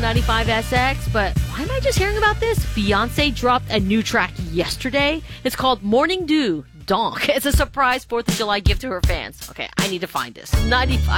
95SX, but why am I just hearing about this? Beyonce dropped a new track yesterday. It's called Morning Dew Donk. It's a surprise 4th of July gift to her fans. Okay, I need to find this. 95